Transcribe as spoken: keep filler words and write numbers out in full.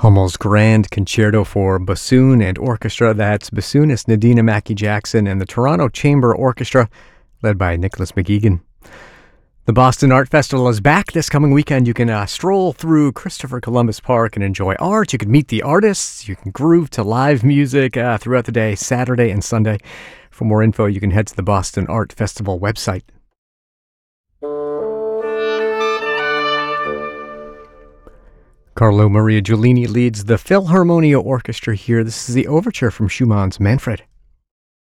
Hummel's Grand Concerto for Bassoon and Orchestra. That's bassoonist Nadina Mackey-Jackson and the Toronto Chamber Orchestra, led by Nicholas McGeegan. The Boston Art Festival is back this coming weekend. You can uh, stroll through Christopher Columbus Park and enjoy art. You can meet the artists. You can groove to live music uh, throughout the day, Saturday and Sunday. For more info, you can head to the Boston Art Festival website. Carlo Maria Giulini leads the Philharmonia Orchestra here. This is the overture from Schumann's Manfred.